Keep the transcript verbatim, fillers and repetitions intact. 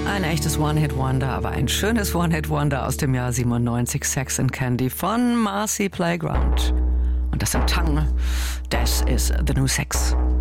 Ein echtes One-Hit-Wonder, aber ein schönes One-Hit-Wonder aus dem Jahr siebenundneunzig, Sex and Candy von Marcy Playground. Und das im Tang, das ist The New Sex.